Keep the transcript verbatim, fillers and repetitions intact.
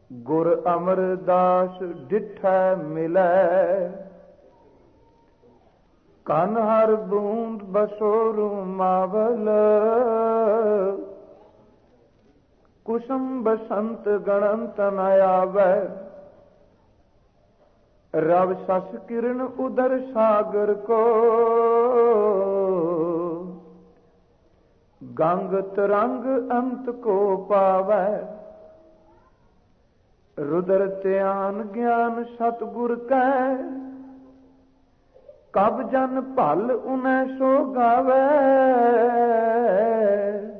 ਗੁਰ ਅਮਰਦਾਸ ਡਿਠੈ ਮਿਲੈ, ਕਨ ਹਰ ਬੂੰਦ ਬਸੋਰੂ ਮਾਵਲ, ਕੁਸਮ ਬਸੰਤ ਗਣੰਤ ਨ ਆਵੈ, ਰਵ ਸਸ ਕਿਰਨ ਉਦਰ ਸਾਗਰ ਕੋ, ਗੰਗ ਤਰੰਗ ਅੰਤ ਕੋ ਪਾਵੈ, ਰੁਦਰ ਧਿਆਨ ਗਿਆਨ ਸਤਿਗੁਰ ਕੈ, ਕਬ ਜਨ ਭਲ ਉਨੈ ਸੋ ਗਾਵੈ,